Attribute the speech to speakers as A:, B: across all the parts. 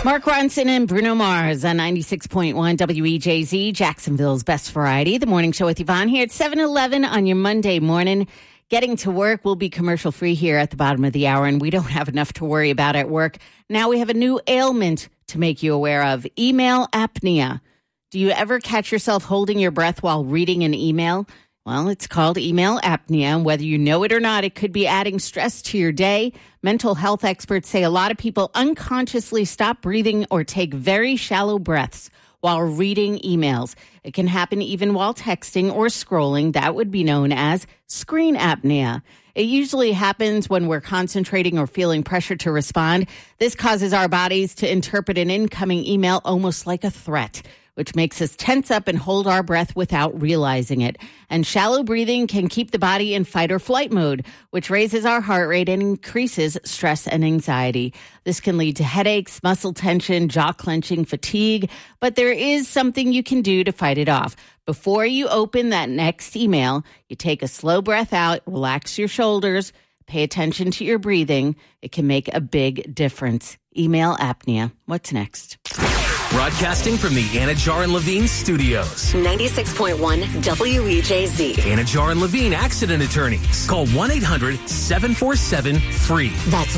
A: Mark Ronson and Bruno Mars on 96.1 WEJZ, Jacksonville's best variety. The morning show with Yvonne here at 7:11 on your Monday morning. Getting to work will be commercial free here at the bottom of the hour, and we don't have enough to worry about at work. Now we have a new ailment to make you aware of, email apnea. Do you ever catch yourself holding your breath while reading an email? Well, it's called email apnea. Whether you know it or not, it could be adding stress to your day. Mental health experts say a lot of people unconsciously stop breathing or take very shallow breaths while reading emails. It can happen even while texting or scrolling. That would be known as screen apnea. It usually happens when we're concentrating or feeling pressure to respond. This causes our bodies to interpret an incoming email almost like a threat, which makes us tense up and hold our breath without realizing it. And shallow breathing can keep the body in fight or flight mode, which raises our heart rate and increases stress and anxiety. This can lead to headaches, muscle tension, jaw clenching, fatigue, but there is something you can do to fight it off. Before you open that next email, you take a slow breath out, relax your shoulders, pay attention to your breathing. It can make a big difference. Email apnea. What's next?
B: Broadcasting from the Anajar and Levine studios.
C: 96.1 WEJZ.
B: Anajar and Levine Accident Attorneys. Call 1-800-747-FREE.
C: That's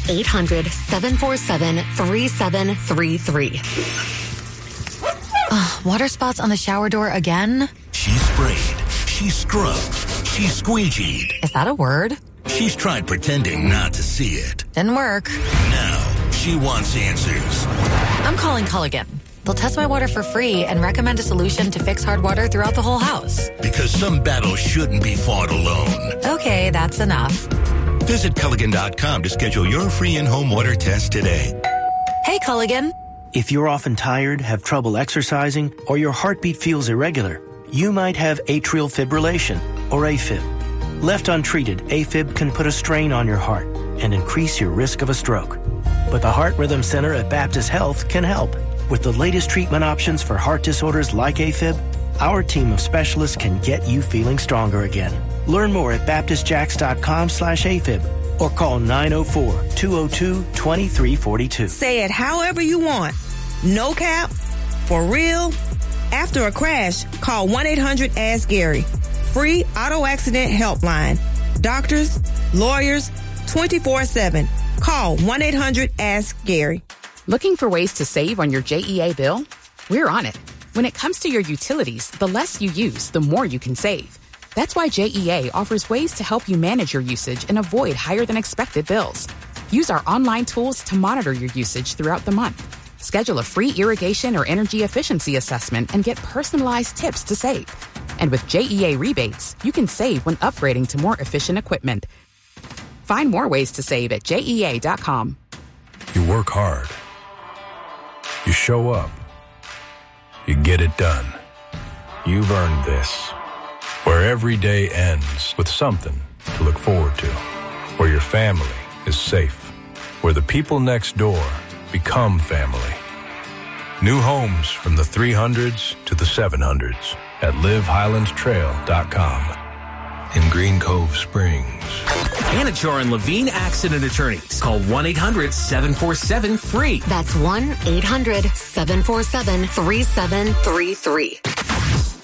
C: 1-800-747-3733. Water spots on the shower door again?
D: She sprayed. She scrubbed. She squeegeed.
C: Is that a word?
D: She's tried pretending not to see it.
C: Didn't work.
D: Now she wants answers.
C: I'm calling Culligan. They'll test my water for free and recommend a solution to fix hard water throughout the whole house.
D: Because some battles shouldn't be fought alone.
C: Okay, that's enough.
D: Visit Culligan.com to schedule your free in-home water test today.
C: Hey, Culligan.
E: If you're often tired, have trouble exercising, or your heartbeat feels irregular, you might have atrial fibrillation, or AFib. Left untreated, AFib can put a strain on your heart and increase your risk of a stroke. But the Heart Rhythm Center at Baptist Health can help. With the latest treatment options for heart disorders like AFib, our team of specialists can get you feeling stronger again. Learn more at baptistjacks.com/AFib or call 904-202-2342.
F: Say it however you want. No cap, for real. After a crash, call 1-800-ASK-GARY. Free auto accident helpline. Doctors, lawyers, 24/7. Call 1-800-ASK-GARY.
G: Looking for ways to save on your JEA bill? We're on it. When it comes to your utilities, the less you use, the more you can save. That's why JEA offers ways to help you manage your usage and avoid higher than expected bills. Use our online tools to monitor your usage throughout the month. Schedule a free irrigation or energy efficiency assessment and get personalized tips to save. And with JEA rebates, you can save when upgrading to more efficient equipment. Find more ways to save at JEA.com.
H: You work hard. You show up. You get it done. You've earned this. Where every day ends with something to look forward to. Where your family is safe. Where the people next door become family. New homes from the 300s to the 700s at LiveHighlandTrail.com. In Green Cove Springs.
B: Anajar and Levine Accident Attorneys. Call 1-800-747-FREE.
C: That's 1-800-747-3733.